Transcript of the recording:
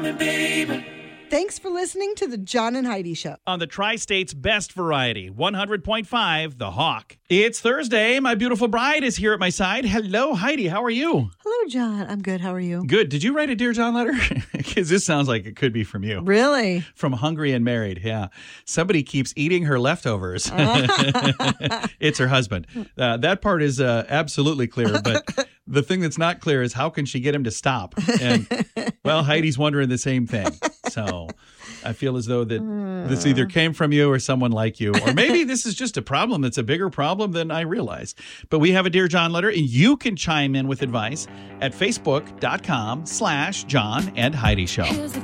Thanks for listening to the John and Heidi Show. On the Tri-State's best variety, 100.5 The Hawk. It's Thursday. My beautiful bride is here at my side. Hello, Heidi. How are you? Hello, John. I'm good. How are you? Good. Did you write a Dear John letter? Because this sounds like it could be from you. Really? From Hungry and Married, yeah. Somebody keeps eating her leftovers. It's her husband. That part is absolutely clear, but the thing that's not clear is how can she get him to stop? And, well, Heidi's wondering the same thing. So I feel as though that this either came from you or someone like you, or maybe this is just a problem that's a bigger problem than I realize. But we have a Dear John letter, and you can chime in with advice at facebook.com/John and Heidi Show.